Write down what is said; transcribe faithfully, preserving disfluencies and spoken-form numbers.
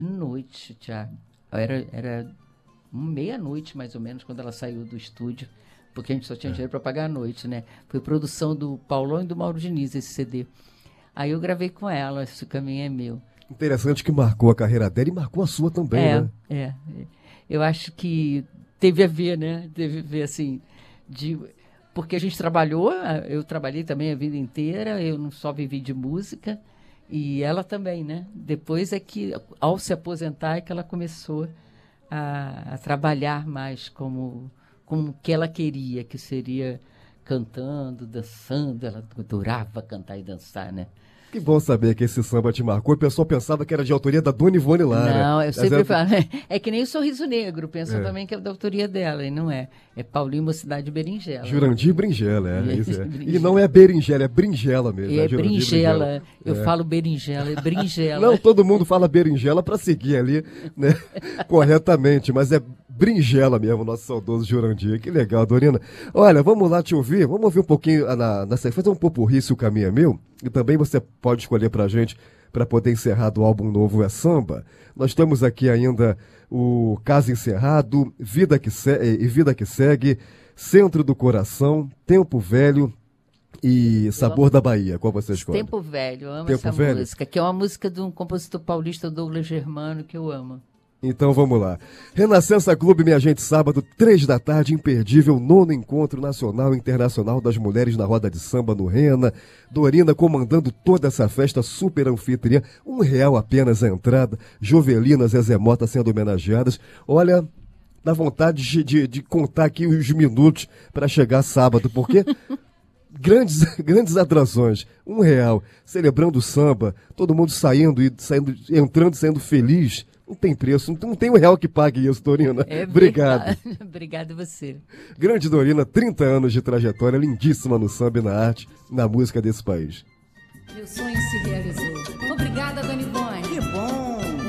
Noite, Tiago. Era, era meia-noite, mais ou menos, quando ela saiu do estúdio, porque a gente só tinha dinheiro para pagar a noite, né? Foi produção do Paulão e do Mauro Diniz, esse C D. Aí eu gravei com ela, Esse Caminho é Meu. Interessante que marcou a carreira dela e marcou a sua também, é, né? É, eu acho que teve a ver, né? Teve a ver, assim, de... porque a gente trabalhou, eu trabalhei também a vida inteira, eu não só vivi de música, e ela também, né? Depois é que, ao se aposentar, é que ela começou a, a trabalhar mais como, como o que ela queria, que seria cantando, dançando. Ela adorava cantar e dançar, né? Que bom saber que esse samba te marcou. O pessoal pensava que era de autoria da Dona Ivone Lara. Não, eu Mas sempre é... falo. É que nem o Sorriso Negro. Pensam É. também que é da autoria dela, e não é. É Paulinho Mocidade Berinjela. Jurandir Berinjela, é. Isso é. Berinjela. E não é berinjela, é berinjela mesmo. É, é berinjela. Berinjela. Eu é. falo berinjela, é berinjela. Não, todo mundo fala berinjela para seguir ali, né, corretamente, mas é berinjela mesmo, nosso saudoso Jurandir. Que legal, Dorina. Olha, vamos lá te ouvir, vamos ouvir um pouquinho na, na sequência, um popurrí, Se o Caminho é Meu, e também você pode escolher pra gente, para poder encerrar do álbum novo É Samba. Nós temos aqui ainda o Caso Encerrado, Vida que Se- e Vida que Segue, Centro do Coração, Tempo Velho e Sabor da Bahia. Qual você escolhe? Tempo Velho, eu amo Tempo essa Velho? música, que é uma música de um compositor paulista, Douglas Germano, que eu amo. Então vamos lá. Renascença Clube, minha gente, sábado, três da tarde, imperdível, nono Encontro Nacional e Internacional das Mulheres na Roda de Samba no Rena. Dorina comandando toda essa festa, super anfitriã, um real apenas a entrada, Jovelina, Zezé Mota sendo homenageadas. Olha, dá vontade de, de, de contar aqui os minutos para chegar sábado, porque... Grandes, grandes atrações, um real, celebrando o samba, todo mundo saindo e saindo, entrando e saindo feliz. Não tem preço, não tem um real que pague isso, Dorina. É Obrigado. Obrigado você. Grande Dorina, trinta anos de trajetória, lindíssima no samba e na arte, na música desse país. Meu sonho se realizou. Obrigada, Dona Ivone. Que bom!